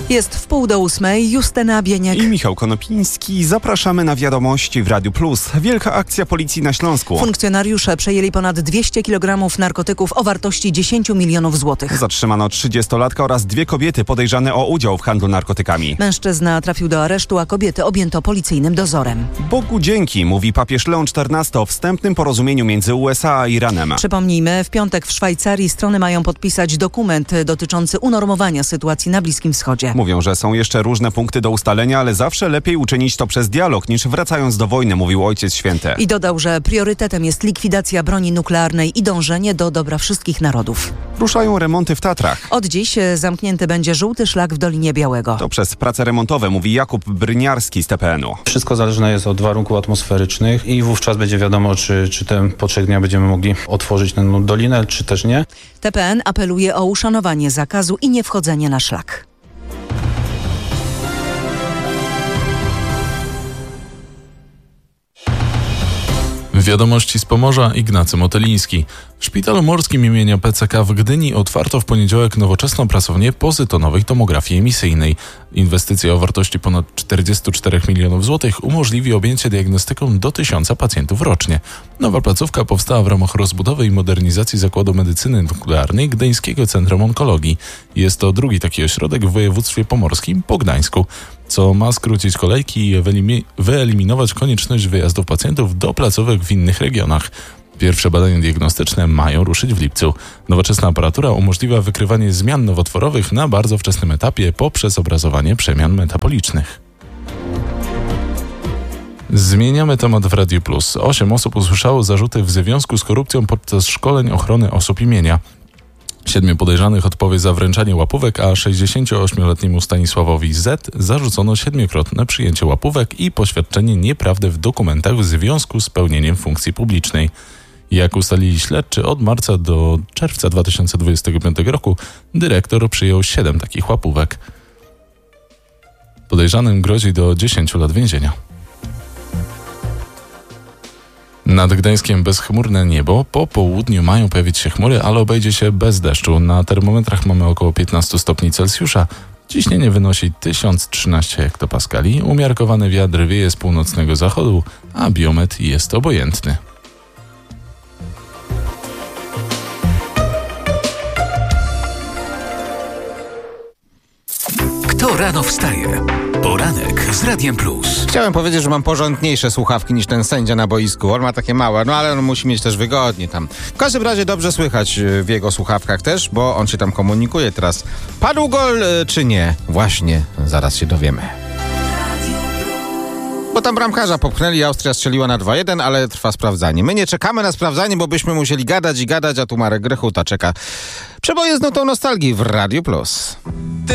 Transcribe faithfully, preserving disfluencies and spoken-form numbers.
Jest w pół do ósmej. Justyna Bieniek i Michał Konopiński. Zapraszamy na wiadomości w Radiu Plus. Wielka akcja policji na Śląsku. Funkcjonariusze przejęli ponad dwieście kilogramów narkotyków o wartości dziesięć milionów złotych. Zatrzymano trzydziestolatka oraz dwie kobiety podejrzane o udział w handlu narkotykami. Mężczyzna trafił do aresztu, a kobiety objęto policyjnym dozorem. Bogu dzięki, mówi papież Leon czternasty o wstępnym porozumieniu między U S A a Iranem. Przypomnijmy, w piątek w Szwajcarii strony mają podpisać dokument dotyczący unormowania sytuacji na Bliskim Wschodzie. Mówią, że są jeszcze różne punkty do ustalenia, ale zawsze lepiej uczynić to przez dialog niż wracając do wojny, mówił Ojciec Święty. I dodał, że priorytetem jest likwidacja broni nuklearnej i dążenie do dobra wszystkich narodów. Ruszają remonty w Tatrach. Od dziś zamknięty będzie żółty szlak w Dolinie Białego. To przez prace remontowe, mówi Jakub Bryniarski z T P N u. Wszystko zależne jest od warunków atmosferycznych i wówczas będzie wiadomo, czy, czy ten, po trzech dniach będziemy mogli otworzyć tę dolinę, czy też nie. T P N apeluje o uszanowanie zakazu i niewchodzenie na szlak. Wiadomości z Pomorza, Ignacy Motyliński. W Szpitalu Morskim imienia P C K w Gdyni otwarto w poniedziałek nowoczesną pracownię pozytonowej tomografii emisyjnej. Inwestycja o wartości ponad czterdzieści cztery milionów złotych umożliwi objęcie diagnostyką do tysiąca pacjentów rocznie. Nowa placówka powstała w ramach rozbudowy i modernizacji Zakładu Medycyny Nuklearnej Gdańskiego Centrum Onkologii. Jest to drugi taki ośrodek w województwie pomorskim po Gdańsku, co ma skrócić kolejki i wyeliminować konieczność wyjazdów pacjentów do placówek w innych regionach. Pierwsze badania diagnostyczne mają ruszyć w lipcu. Nowoczesna aparatura umożliwia wykrywanie zmian nowotworowych na bardzo wczesnym etapie poprzez obrazowanie przemian metabolicznych. Zmieniamy temat w Radiu Plus. Osiem osób usłyszało zarzuty w związku z korupcją podczas szkoleń ochrony osób imienia. Siedmiu podejrzanych odpowie za wręczanie łapówek, a sześćdziesięcioośmioletniemu Stanisławowi Z zarzucono siedmiokrotne przyjęcie łapówek i poświadczenie nieprawdy w dokumentach w związku z pełnieniem funkcji publicznej. Jak ustalili śledczy, od marca do czerwca dwa tysiące dwudziestego piątego roku dyrektor przyjął siedem takich łapówek. Podejrzanym grozi do dziesięciu lat więzienia. Nad Gdańskiem bezchmurne niebo. Po południu mają pojawić się chmury, ale obejdzie się bez deszczu. Na termometrach mamy około piętnaście stopni Celsjusza. Ciśnienie wynosi tysiąc trzynaście hektopaskali. Umiarkowany wiatr wieje z północnego zachodu, a biometr jest obojętny. Kto rano wstaje? Poranek z Radiem Plus. Chciałem powiedzieć, że mam porządniejsze słuchawki niż ten sędzia na boisku. On ma takie małe, no ale on musi mieć też wygodnie tam. W każdym razie dobrze słychać w jego słuchawkach też, bo on się tam komunikuje teraz. Padł gol czy nie? Właśnie, zaraz się dowiemy. Bo tam bramkarza popchnęli, Austria strzeliła na dwa jeden, ale trwa sprawdzanie. My nie czekamy na sprawdzanie, bo byśmy musieli gadać i gadać, a tu Marek Grechuta czeka. Przeboje z nutą nostalgii w Radiu Plus.